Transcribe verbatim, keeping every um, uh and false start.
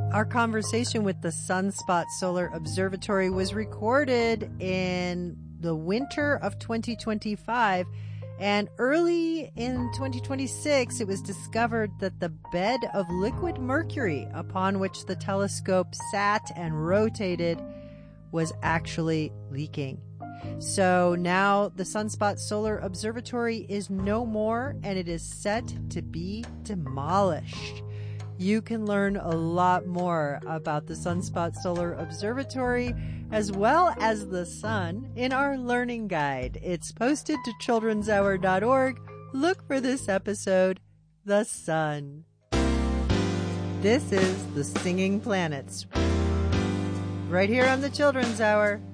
Our conversation with the Sunspot Solar Observatory was recorded in the winter of twenty twenty-five, and early in twenty twenty-six it was discovered that the bed of liquid mercury upon which the telescope sat and rotated was actually leaking. So now the Sunspot Solar Observatory is no more, and it is set to be demolished. You can learn a lot more about the Sunspot Solar Observatory as well as the sun in our learning guide. It's posted to children's hour dot org. Look for this episode, The Sun. This is the Singing Planets, right here on the Children's Hour.